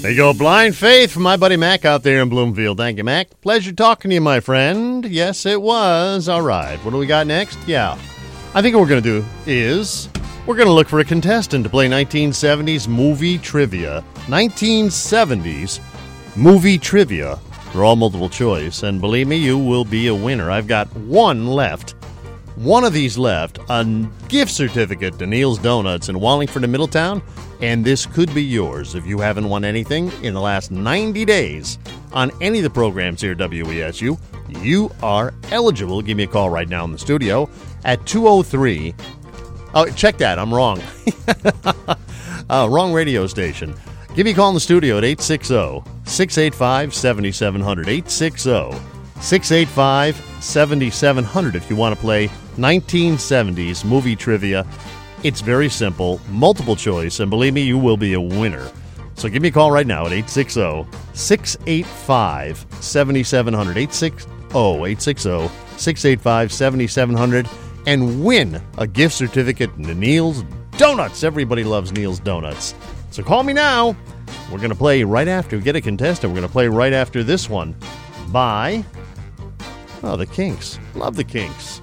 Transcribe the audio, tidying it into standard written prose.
There you go, Blind Faith from my buddy Mac out there in Bloomfield. Thank you, Mac. Pleasure talking to you, my friend. Yes, it was. All right, what do we got next? Yeah, I think what we're going to do is we're going to look for a contestant to play 1970s movie trivia. 1970s movie trivia. They're all multiple choice, and believe me, you will be a winner. I've got one left. One of these left, a gift certificate to Neil's Donuts in Wallingford and Middletown, and this could be yours if you haven't won anything in the last 90 days on any of the programs here at WESU. You are eligible. Give me a call right now in the studio at 203. Oh, check that. I'm wrong. Wrong radio station. Give me a call in the studio at 860-685-7700. 860-685-7700 if you want to play 1970s movie trivia. It's very simple, multiple choice, and believe me, you will be a winner. So give me a call right now at 860-685-7700. 860-685-7700 and win a gift certificate to Neil's Donuts. Everybody loves Neil's Donuts. So call me now. We're going to play right after we get a contestant. We're going to play right after this one by, the Kinks. Love the Kinks.